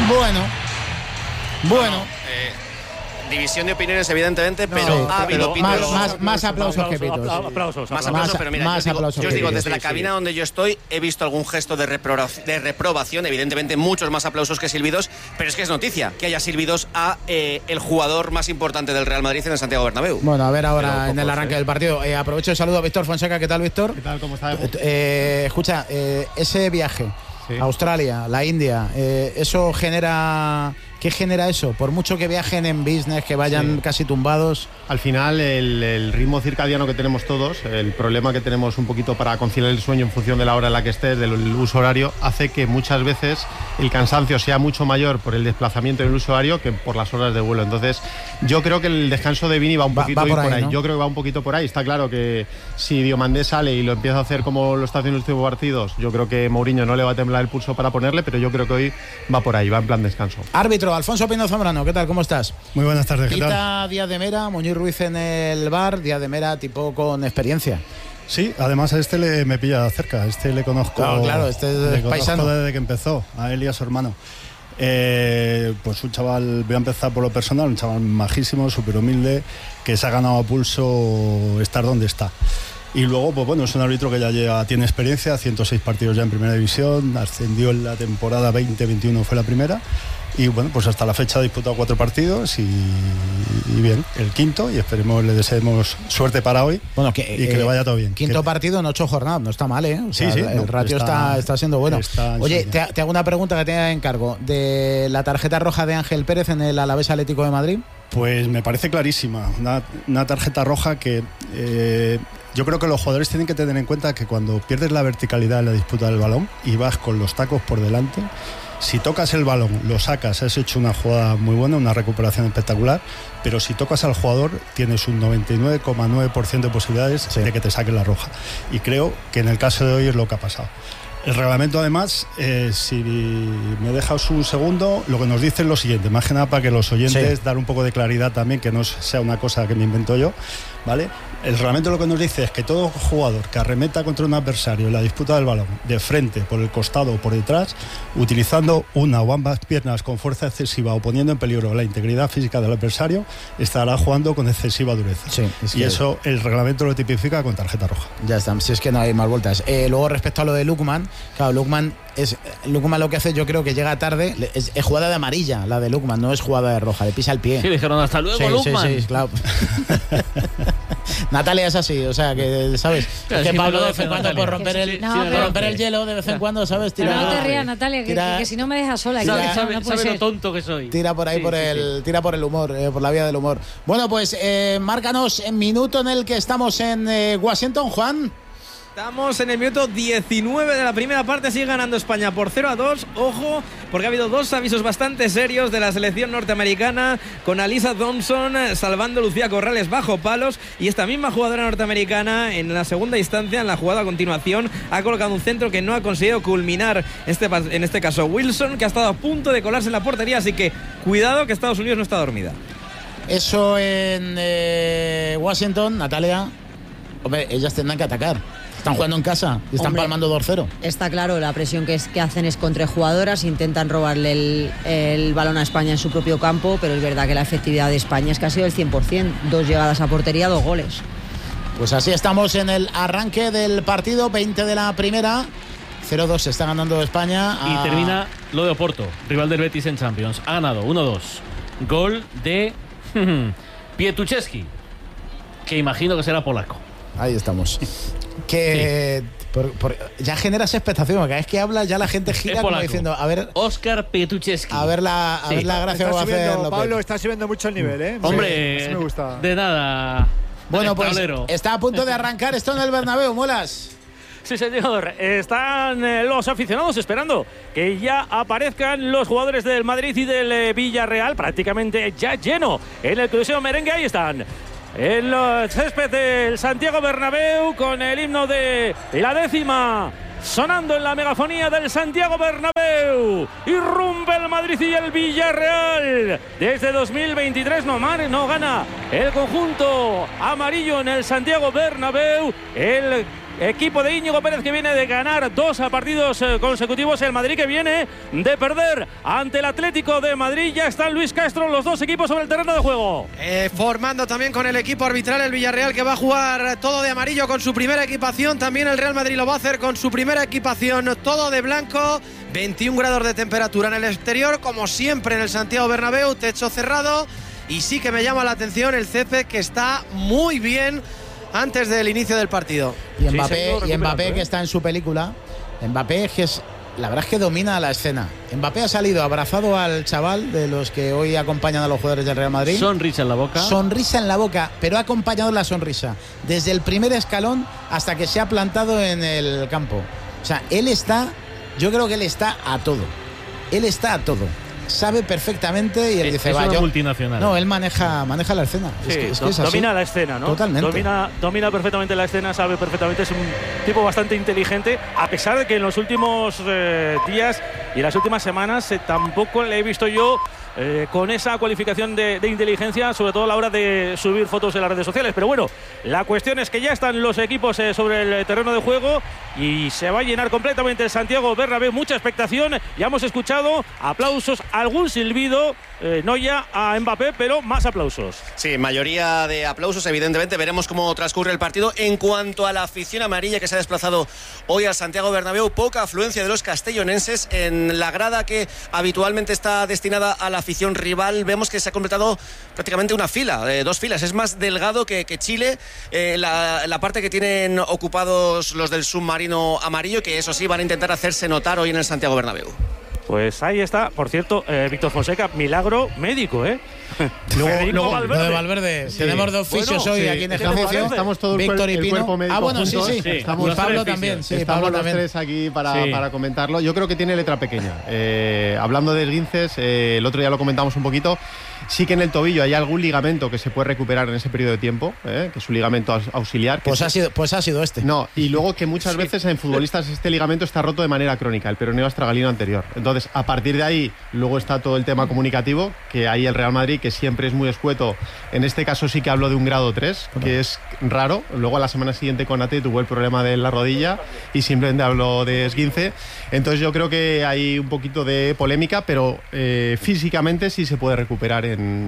Bueno. División de opiniones, evidentemente, pero sí, ha habido más aplausos que pitos. Más aplausos, pero mira, yo os digo, desde la cabina donde yo estoy, he visto algún gesto de reprobación, evidentemente muchos más aplausos que silbidos, pero es que es noticia que haya silbidos a el jugador más importante del Real Madrid en el Santiago Bernabéu. Bueno, a ver ahora en el arranque del partido. Aprovecho el saludo a Víctor Fonseca. ¿Qué tal, Víctor? ¿Qué tal? ¿Cómo estás? Escucha, ese viaje a Australia, la India, eso genera... ¿Qué genera eso? Por mucho que viajen en business, que vayan casi tumbados. Al final, el ritmo circadiano que tenemos todos, el problema que tenemos un poquito para conciliar el sueño en función de la hora en la que estés, del uso horario, hace que muchas veces el cansancio sea mucho mayor por el desplazamiento en el uso horario que por las horas de vuelo. Entonces, yo creo que el descanso de Vini va un poquito por ahí. ¿No? Yo creo que va un poquito por ahí. Está claro que si Diomandé sale y lo empieza a hacer como lo está haciendo en los últimos partidos, yo creo que Mourinho no le va a temblar el pulso para ponerle, pero yo creo que hoy va por ahí, va en plan descanso. Árbitro, Alfonso Pino Zambrano, ¿qué tal? ¿Cómo estás? Muy buenas tardes, ¿qué tal? Quita Díaz de Mera, Muñiz Ruiz en el bar, Díaz de Mera tipo con experiencia. Sí, además a me pilla cerca, le conozco. Claro, este es paisano. Desde que empezó, a él y a su hermano. Pues un chaval, voy a empezar por lo personal, un chaval majísimo, súper humilde, que se ha ganado a pulso estar donde está. Y luego, pues bueno, es un árbitro que ya tiene experiencia, 106 partidos ya en primera división, ascendió en la temporada 2021, fue la primera. Y bueno, pues hasta la fecha ha disputado 4 partidos y bien, el quinto, y esperemos, le deseemos suerte para hoy. Bueno, y que le vaya todo bien. Quinto partido en 8 jornadas, no está mal, ¿eh? O sea, sí, el ratio está siendo bueno. Oye, te hago una pregunta que te de encargo. ¿De la tarjeta roja de Ángel Pérez en el Alavés Atlético de Madrid? Pues me parece clarísima. Una tarjeta roja que yo creo que los jugadores tienen que tener en cuenta que cuando pierdes la verticalidad en la disputa del balón y vas con los tacos por delante, si tocas el balón, lo sacas, has hecho una jugada muy buena, una recuperación espectacular, pero si tocas al jugador tienes un 99,9% de posibilidades de que te saquen la roja. Y creo que en el caso de hoy es lo que ha pasado. El reglamento, además, si me dejas un segundo, lo que nos dice es lo siguiente, más que nada para que los oyentes dar un poco de claridad también, que no sea una cosa que me invento yo, ¿vale? El reglamento lo que nos dice es que todo jugador que arremeta contra un adversario en la disputa del balón, de frente, por el costado o por detrás, utilizando una o ambas piernas con fuerza excesiva o poniendo en peligro la integridad física del adversario, estará jugando con excesiva dureza. Y eso el reglamento lo tipifica con tarjeta roja. Ya está, si es que no hay más vueltas. Luego, respecto a lo de Lukman, claro, Lukman lo que hace, yo creo que llega tarde, es jugada de amarilla la de Lukman, no es jugada de roja, le pisa el pie. Sí, dijeron hasta luego, Lukman. Sí, claro. Natalia es así, o sea, que sabes, claro, que Pablo de vez en cuando por romper el hielo, de vez en cuando, ¿sabes? Pero no te rías, Natalia, que si no me dejas sola. Sabe lo tonto que soy. Tira por ahí, tira por el humor, por la vía del humor. Bueno, pues márcanos el minuto en el que estamos en Washington, Juan. Estamos en el minuto 19 de la primera parte, sigue ganando España por 0-2. Ojo, porque ha habido 2 avisos bastante serios de la selección norteamericana, con Alyssa Thompson salvando a Lucía Corrales bajo palos, y esta misma jugadora norteamericana en la segunda instancia, en la jugada a continuación, ha colocado un centro que no ha conseguido culminar, en este caso Wilson, que ha estado a punto de colarse en la portería, así que cuidado que Estados Unidos no está dormida. Eso en Washington, Natalia, hombre, ellas tendrán que atacar. Están jugando en casa y están palmando 2-0. Está claro, la presión que hacen es contra jugadoras, intentan robarle el balón a España en su propio campo, pero es verdad que la efectividad de España es casi del 100%, 2 llegadas a portería, 2 goles. Pues así estamos en el arranque del partido, 20 de la primera, 0-2 se está ganando España. Y termina lo de Oporto, rival del Betis en Champions, ha ganado 1-2, gol de Pietuszewski, que imagino que será polaco. Ahí estamos. Que ya generas expectación, cada vez que habla ya la gente gira como diciendo, a ver, Óscar Pietuszewski. A ver la gracia que va a hacer López. Pablo está subiendo mucho el nivel, ¿eh? Hombre, sí, me gusta. De nada. Bueno, pues está a punto de arrancar esto en el Bernabéu, Molas. Sí, señor. Están los aficionados esperando que ya aparezcan los jugadores del Madrid y del Villarreal, prácticamente ya lleno en el Coliseo Merengue. Ahí están. En el césped del Santiago Bernabéu, con el himno de la 10ª sonando en la megafonía del Santiago Bernabéu. Irrumpe el Madrid y el Villarreal. Desde 2023 no gana el conjunto amarillo en el Santiago Bernabéu. El equipo de Íñigo Pérez, que viene de ganar 2 partidos consecutivos. El Madrid, que viene de perder ante el Atlético de Madrid. Ya están Luis Castro, los dos equipos sobre el terreno de juego. Formando también con el equipo arbitral el Villarreal, que va a jugar todo de amarillo con su primera equipación. También el Real Madrid lo va a hacer con su primera equipación, todo de blanco. 21 grados de temperatura en el exterior, como siempre en el Santiago Bernabéu, techo cerrado. Y sí que me llama la atención el césped, que está muy bien antes del inicio del partido. Y Mbappé, que está en su película. Mbappé, que es, la verdad es que domina la escena. Mbappé ha salido abrazado al chaval de los que hoy acompañan a los jugadores del Real Madrid. Sonrisa en la boca. Sonrisa en la boca, pero ha acompañado la sonrisa desde el primer escalón hasta que se ha plantado en el campo. O sea, yo creo que él está a todo. Él está a todo. Sabe perfectamente y él dice, es una multinacional. No, él maneja la escena. Sí, es que domina la escena, ¿no? Totalmente. Domina perfectamente la escena, sabe perfectamente, es un tipo bastante inteligente, a pesar de que en los últimos días y las últimas semanas tampoco le he visto yo con esa cualificación de inteligencia, sobre todo a la hora de subir fotos en las redes sociales. Pero bueno, la cuestión es que ya están los equipos sobre el terreno de juego y se va a llenar completamente el Santiago Bernabéu. Mucha expectación, ya hemos escuchado aplausos, algún silbido, no ya a Mbappé, pero más aplausos. Sí, mayoría de aplausos, evidentemente. Veremos cómo transcurre el partido. En cuanto a la afición amarilla que se ha desplazado hoy al Santiago Bernabéu, poca afluencia de los castellonenses en la grada que habitualmente está destinada a la afición rival. Vemos que se ha completado prácticamente una fila, 2 filas. Es más delgado que Chile, la parte que tienen ocupados los del submarino amarillo, que eso sí van a intentar hacerse notar hoy en el Santiago Bernabéu. Pues ahí está, por cierto, Víctor Fonseca, milagro médico, Luego Valverde. Sí. Tenemos 2 fisios hoy aquí en el ejercicio. Estamos todos Víctor y Pino. Cuerpo médico bueno, juntos. Sí. Estamos Pablo también. Sí, estamos Pablo los también. 3 aquí para comentarlo. Yo creo que tiene letra pequeña. Hablando de esguinces, el otro día lo comentamos un poquito. Sí que en el tobillo hay algún ligamento que se puede recuperar en ese periodo de tiempo, que es un ligamento auxiliar. Pues ha sido este. No, y luego que muchas veces en futbolistas este ligamento está roto de manera crónica, el peroneo astragalino anterior. Entonces, a partir de ahí, luego está todo el tema comunicativo, que ahí el Real Madrid, que siempre es muy escueto, en este caso sí que hablo de un grado 3, que es raro. Luego a la semana siguiente con Ate tuvo el problema de la rodilla y simplemente hablo de esguince. Entonces yo creo que hay un poquito de polémica, pero físicamente sí se puede recuperar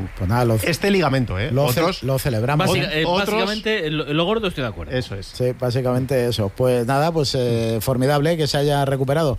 este ligamento. Lo celebramos. Básicamente, lo gordo estoy de acuerdo. Eso es. Sí, básicamente eso. Pues nada, formidable que se haya recuperado.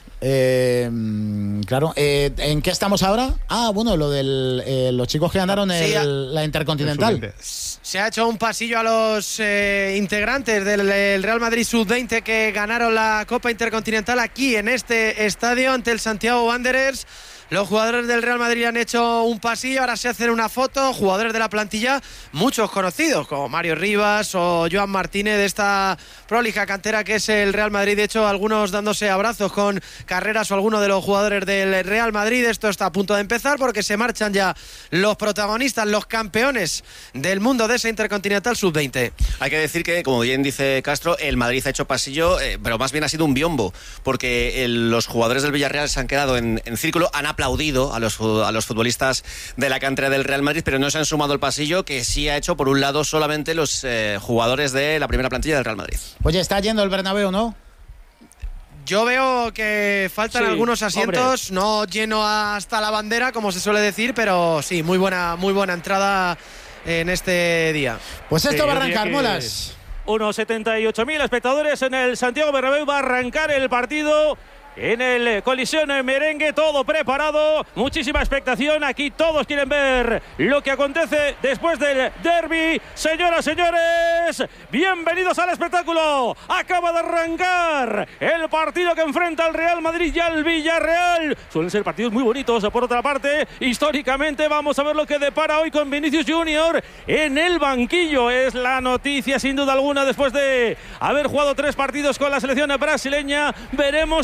Claro, ¿en qué estamos ahora? Bueno, lo de los chicos que ganaron la Intercontinental. Se ha hecho un pasillo a los integrantes del Real Madrid Sub-20 que ganaron la Copa Intercontinental aquí en este estadio ante el Santiago Wanderers. Los jugadores del Real Madrid han hecho un pasillo, ahora se hacen una foto. Jugadores de la plantilla, muchos conocidos, como Mario Rivas o Joan Martínez, de esta prolija cantera que es el Real Madrid. De hecho, algunos dándose abrazos con Carreras o alguno de los jugadores del Real Madrid. Esto está a punto de empezar porque se marchan ya los protagonistas, los campeones del mundo de esa Intercontinental Sub-20. Hay que decir que, como bien dice Castro, el Madrid ha hecho pasillo, pero más bien ha sido un biombo, porque los jugadores del Villarreal se han quedado en círculo, han aplaudido a los futbolistas de la cantera del Real Madrid, pero no se han sumado al pasillo que sí ha hecho, por un lado, solamente los jugadores de la primera plantilla del Real Madrid. Oye, está yendo el Bernabéu, ¿no? Yo veo que faltan algunos asientos, hombre. No lleno hasta la bandera, como se suele decir, pero sí, muy buena entrada en este día. Pues esto va a arrancar, Molas. Unos 78.000 espectadores en el Santiago Bernabéu. Va a arrancar el partido en el Coliseum Merengue, todo preparado, muchísima expectación. Aquí todos quieren ver lo que acontece después del derbi. Señoras, señores, bienvenidos al espectáculo. Acaba de arrancar el partido que enfrenta al Real Madrid y al Villarreal. Suelen ser partidos muy bonitos. Por otra parte, históricamente, vamos a ver lo que depara hoy con Vinicius Junior en el banquillo. Es la noticia sin duda alguna después de haber jugado 3 partidos con la selección brasileña. Veremos si es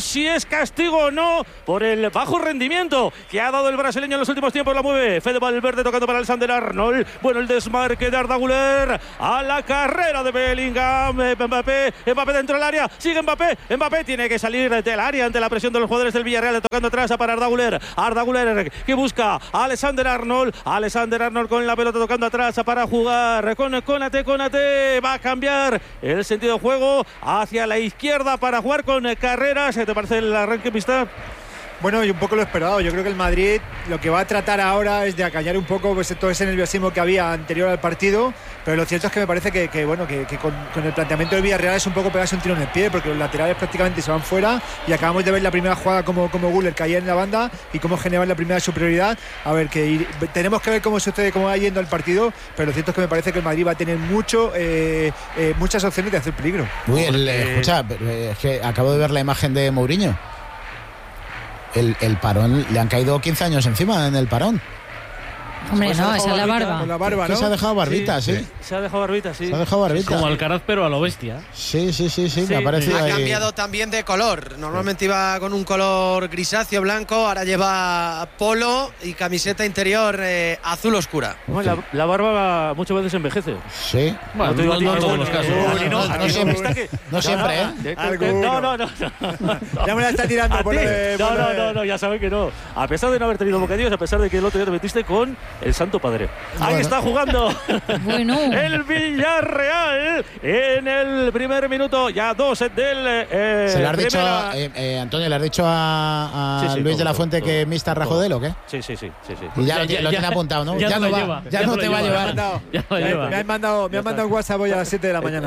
es castigo o no por el bajo rendimiento que ha dado el brasileño en los últimos tiempos. La mueve Fede Valverde tocando para Alexander Arnold. Bueno, el desmarque de Arda Güler a la carrera de Bellingham. Mbappé dentro del área, sigue Mbappé tiene que salir del área ante la presión de los jugadores del Villarreal, tocando atrás para Arda Güler que busca a Alexander Arnold con la pelota tocando atrás para jugar con Konate. Va a cambiar el sentido de juego hacia la izquierda para jugar con Carreras. ¿Te parece el arranque, Pista? Bueno, y un poco lo esperado. Yo creo que el Madrid lo que va a tratar ahora es de acallar un poco pues, todo ese nerviosismo que había anterior al partido, pero lo cierto es que me parece que con el planteamiento del Villarreal es un poco pegarse un tiro en el pie, porque los laterales prácticamente se van fuera y acabamos de ver la primera jugada como Güler caía en la banda y cómo generaba la primera superioridad. A ver, tenemos que ver cómo sucede, cómo va yendo el partido, pero lo cierto es que me parece que el Madrid va a tener muchas opciones de hacer peligro. Escucha, es que acabo de ver la imagen de Mourinho. El parón, le han caído 15 años encima en el parón. Hombre, esa es la barba. Con la barba, ¿no? Se ha dejado barbita, sí. Se ha dejado barbita, sí. Se ha dejado barbita. Como Alcaraz, pero a lo bestia. Sí. Me ha parecido ha ahí. cambiado también de color. Normalmente iba con un color grisáceo blanco, ahora lleva polo y camiseta interior azul oscura. Bueno, la barba muchas veces envejece. Sí. Bueno, no en todos los casos. No siempre, ¿eh? No. Ya me la está tirando por No, ya saben que no. A pesar de no haber tenido bocadillos, a pesar de que el otro día te metiste con el Santo Padre. Ahí está jugando el Villarreal en el primer minuto, ya 2 del ¿Se le has dicho, Antonio, le has dicho a Luis de la Fuente que Mista rajó de él o qué? Sí. Y ya lo tiene apuntado, ¿no? Ya no lo va, lleva. ya no te va a llevar. Me han mandado un WhatsApp hoy a las 7 de la mañana.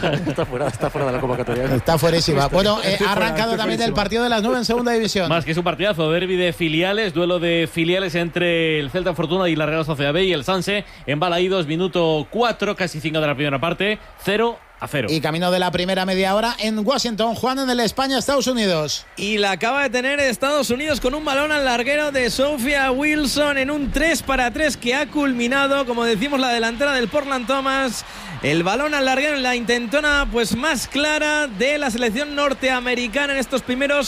Está fuera de la convocatoria. Está fuerísima. Bueno, ha arrancado también el partido de las 9 en segunda división. Más que es un partidazo, derbi de filiales, duelo de filiales entre el Celta Fortuna y la Real Sociedad B, y el Sanse en Balaídos, minuto 4, casi 5 de la primera parte, 0-0. Y camino de la primera media hora en Washington, Juan, en el España-Estados Unidos. Y la acaba de tener Estados Unidos con un balón al larguero de Sophia Wilson en un 3-3 que ha culminado, como decimos, la delantera del Portland Thomas. El balón al larguero en la intentona pues más clara de la selección norteamericana en estos primeros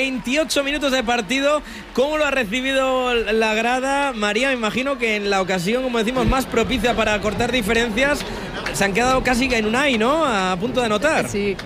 28 minutos de partido. ¿Cómo lo ha recibido la grada? María, me imagino que en la ocasión, como decimos, más propicia para cortar diferencias, se han quedado casi en un ay, ¿no? A punto de anotar.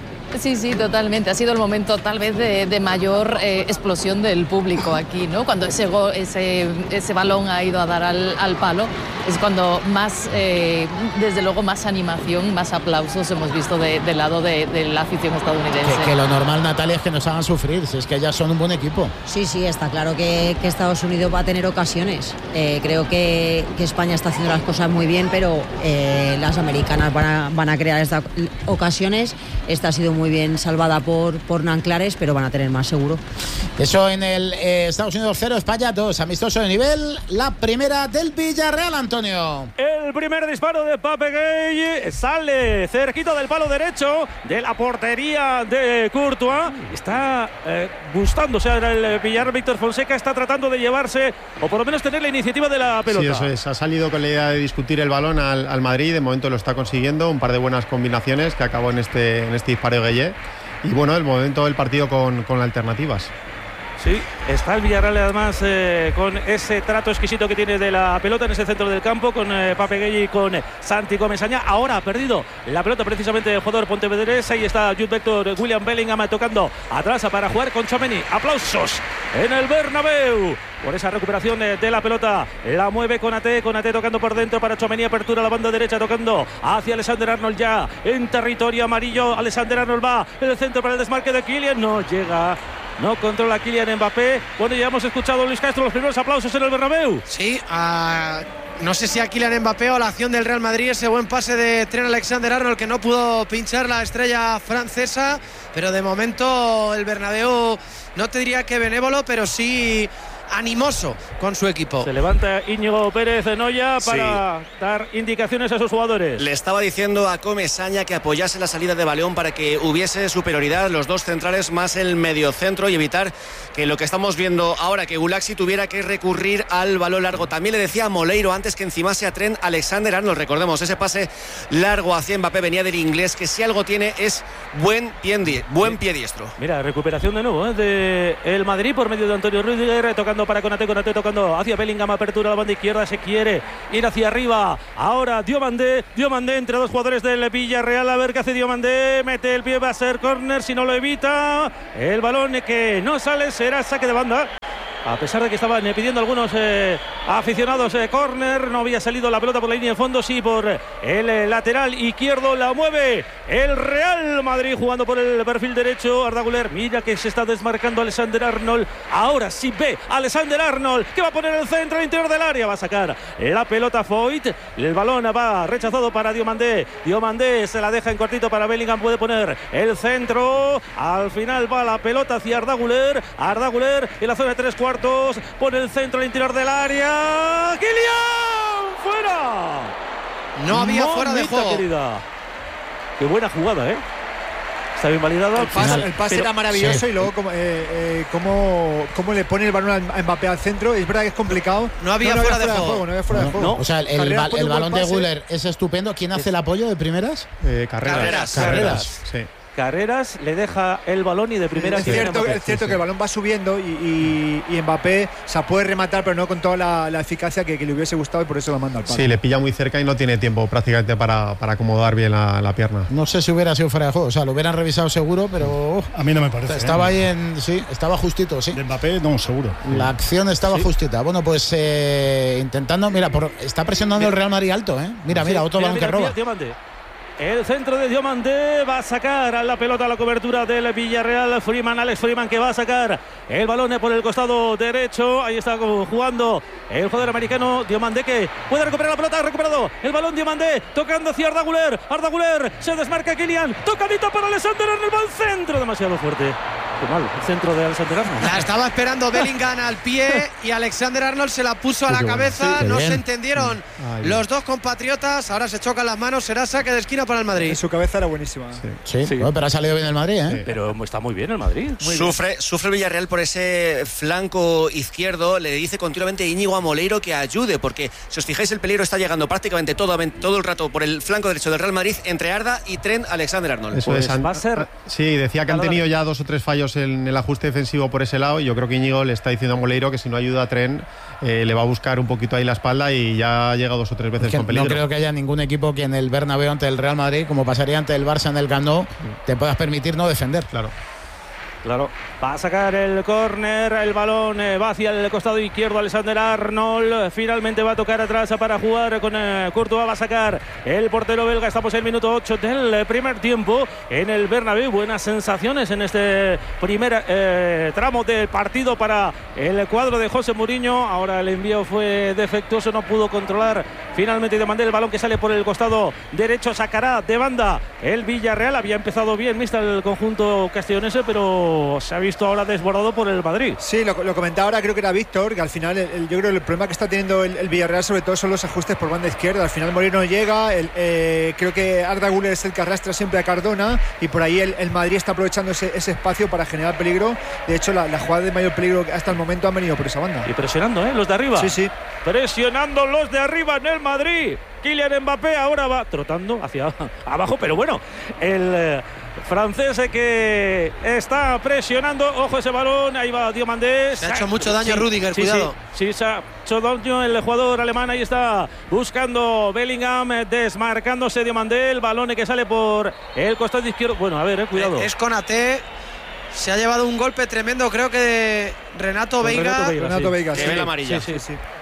Sí, totalmente. Ha sido el momento tal vez de mayor explosión del público aquí, ¿no? Cuando ese balón ha ido a dar al palo, es cuando más, desde luego, más animación, más aplausos hemos visto del lado de la afición estadounidense. Que lo normal, Natalia, es que nos hagan sufrir, si es que ellas son un buen equipo. Sí, está claro que Estados Unidos va a tener ocasiones. Creo que España está haciendo las cosas muy bien, pero las americanas van a crear estas ocasiones. Esta ha sido muy bien salvada por Nanclares, pero van a tener más seguro. Eso en el Estados Unidos 0, España 2, amistoso de nivel, la primera del Villarreal, Antonio. El primer disparo de Pape Gueye sale cerquita del palo derecho de la portería de Courtois. Está gustándose el Villarreal. Víctor Fonseca está tratando de llevarse, o por lo menos tener la iniciativa de la pelota. Sí, eso es. Ha salido con la idea de discutir el balón al Madrid. De momento lo está consiguiendo. Un par de buenas combinaciones que acabó en este disparo de Gueye. Y bueno, el momento del partido con alternativas. Sí, está el Villarreal además con ese trato exquisito que tiene de la pelota en ese centro del campo, con Pape Gueye y con Santi Comesaña. Ahora ha perdido la pelota precisamente el jugador pontevedrés. Ahí está Jude Bellingham, William Bellingham tocando atrás para jugar con Tchouaméni. Aplausos en el Bernabéu por esa recuperación de la pelota. La mueve Konate tocando por dentro para Tchouaméni, apertura a la banda derecha, tocando hacia Alexander Arnold ya en territorio amarillo. Alexander Arnold va en el centro para el desmarque de Kylian, no llega. No controla Kylian Mbappé. Bueno, ya hemos escuchado a Luis Castro los primeros aplausos en el Bernabéu. Sí, no sé si a Kylian Mbappé o a la acción del Real Madrid, ese buen pase de Trent Alexander-Arnold que no pudo pinchar la estrella francesa, pero de momento el Bernabéu no te diría que benévolo, pero sí animoso con su equipo. Se levanta Íñigo Pérez Noya para dar indicaciones a sus jugadores. Le estaba diciendo a Comesaña que apoyase la salida de balón para que hubiese superioridad, los dos centrales más el mediocentro, y evitar que lo que estamos viendo ahora, que Gulaxi tuviera que recurrir al balón largo. También le decía a Moleiro antes que encimase a Trent Alexander-Arnold. Recordemos, ese pase largo hacia Mbappé venía del inglés, que si algo tiene es buen pie diestro. Mira, recuperación de nuevo de el Madrid por medio de Antonio Rüdiger, tocando para Konaté tocando hacia Bellingham, apertura a la banda izquierda, se quiere ir hacia arriba. Ahora Diomandé entre dos jugadores del Villarreal, a ver qué hace Diomandé, mete el pie, va a ser córner, si no lo evita, el balón que no sale, será saque de banda. A pesar de que estaban pidiendo algunos aficionados córner, no había salido la pelota por la línea de fondo, sí por el lateral izquierdo, la mueve el Real Madrid jugando por el perfil derecho. Arda Güler, mira que se está desmarcando Alexander-Arnold, ahora sí ve Alexander-Arnold que va a poner el centro al interior del área, va a sacar la pelota Foyt, el balón va rechazado para Diomandé se la deja en cortito para Bellingham, puede poner el centro, al final va la pelota hacia Arda Güler en la zona de 3/4, pone el centro al interior del área. ¡Kylian! ¡Fuera! No había fuera de juego. Querida. Qué buena jugada, Está bien validado. El pase era maravilloso, y luego cómo le pone el balón a Mbappé al centro. Es verdad que es complicado. No había fuera de juego. O sea, el balón de Güler es estupendo. ¿Quién hace el apoyo de primeras? Carreras. Sí. Carreras le deja el balón y de primera. Es cierto que el balón va subiendo y Mbappé puede rematar, pero no con toda la eficacia que le hubiese gustado, y por eso lo manda al palo. Sí, le pilla muy cerca y no tiene tiempo prácticamente para acomodar bien la pierna. No sé si hubiera sido fuera de juego, o sea, lo hubieran revisado seguro, pero a mí no me parece. Estaba ahí estaba justito, sí. De Mbappé no, seguro. La acción estaba justita. Bueno, pues intentando, mira, está presionando el Real Madrid alto, Mira, otro balón que roba. El centro de Diomandé va a sacar a la pelota a la cobertura del Villarreal. Alex Freeman, que va a sacar el balón por el costado derecho. Ahí está jugando el jugador americano Diomandé, que puede recuperar la pelota. Ha recuperado el balón Diomandé, tocando hacia Arda Güler, se desmarca Kylian, tocadito para Alexander-Arnold, va al centro, demasiado fuerte. Qué mal, el centro de Alexander-Arnold. La estaba esperando Bellingham al pie y Alexander-Arnold se la puso a la cabeza. No se entendieron los dos compatriotas. Ahora se chocan las manos, será saque de esquina para el Madrid. Su cabeza era buenísima. Sí. Bueno, pero ha salido bien el Madrid, Pero está muy bien el Madrid. Sufre el Villarreal por ese flanco izquierdo. Le dice continuamente Íñigo a Moleiro que ayude, porque si os fijáis, el peligro está llegando prácticamente todo el rato por el flanco derecho del Real Madrid, entre Arda y Trent Alexander-Arnold. Eso es. Va a ser. Sí, decía que han tenido ya 2 o 3 fallos en el ajuste defensivo por ese lado, y yo creo que Íñigo le está diciendo a Moleiro que si no ayuda a Trent, le va a buscar un poquito ahí la espalda, y ya ha llegado 2 o 3 veces con peligro. No creo que haya ningún equipo que en el Bernabéu ante el Real Madrid, como pasaría ante el Barça en el Camp Nou, te puedas permitir no defender. Claro, va a sacar el córner, el balón va hacia el costado izquierdo Alexander-Arnold, finalmente va a tocar atrás para jugar con Courtois, va a sacar el portero belga. Estamos en el minuto 8 del primer tiempo en el Bernabéu. Buenas sensaciones en este primer tramo del partido para el cuadro de José Mourinho. Ahora el envío fue defectuoso, no pudo controlar finalmente Diomandé, el balón que sale por el costado derecho, sacará de banda el Villarreal. Había empezado bien el conjunto castellonense, pero se ha visto ahora desbordado por el Madrid. Sí, lo comentaba ahora, creo que era Víctor, que al final yo creo que el problema que está teniendo el Villarreal sobre todo son los ajustes por banda izquierda. Al final Moreno llega, creo que Arda Güler es el que arrastra siempre a Cardona, y por ahí el Madrid está aprovechando ese espacio para generar peligro. De hecho, la jugada de mayor peligro hasta el momento han venido por esa banda. Y presionando, los de arriba. Sí. Presionando los de arriba en el Madrid. Kylian Mbappé ahora va trotando hacia abajo, pero bueno, el francés que está presionando, ojo ese balón, ahí va Diomandé. Se ha hecho mucho daño Rüdiger, cuidado. Sí, se ha hecho daño el jugador alemán, ahí está buscando Bellingham, desmarcándose Diomandé, el balón que sale por el costado izquierdo. Bueno, a ver, cuidado. Es Konaté. Se ha llevado un golpe tremendo, creo que de Renato Veiga. Renato Veiga, que ve la amarilla. Sí.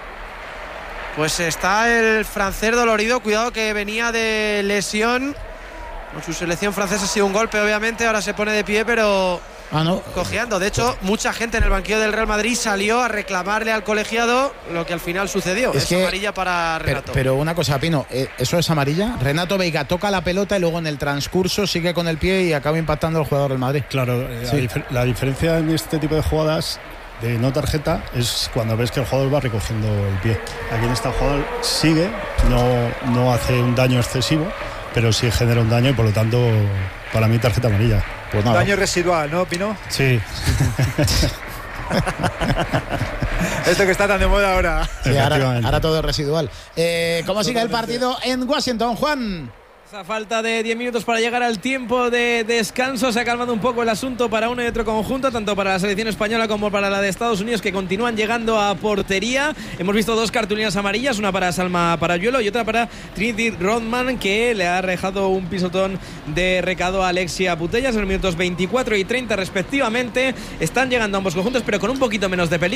Pues está el francés dolorido, cuidado, que venía de lesión. Con su selección francesa ha sido un golpe, obviamente, ahora se pone de pie, pero cojeando. De hecho, mucha gente en el banquillo del Real Madrid salió a reclamarle al colegiado lo que al final sucedió. Es amarilla para Renato. Pero una cosa, Pino, ¿eso es amarilla? Renato Veiga toca la pelota y luego en el transcurso sigue con el pie y acaba impactando al jugador del Madrid. Claro, la diferencia en este tipo de jugadas de no tarjeta es cuando ves que el jugador va recogiendo el pie. Aquí en esta jugada sigue, no hace un daño excesivo, pero sí genera un daño y por lo tanto para mí tarjeta amarilla. Pues nada. Daño residual, ¿no, Pino? Sí. Esto que está tan de moda ahora. Sí, ahora todo es residual. ¿Cómo sigue el partido en Washington, Juan? A falta de 10 minutos para llegar al tiempo de descanso, se ha calmado un poco el asunto para uno y otro conjunto, tanto para la selección española como para la de Estados Unidos, que continúan llegando a portería. Hemos visto 2 cartulinas amarillas, una para Salma Parayuelo y otra para Trinity Rodman, que le ha dejado un pisotón de recado a Alexia Putellas en los minutos 24 y 30 respectivamente. Están llegando ambos conjuntos, pero con un poquito menos de peligro.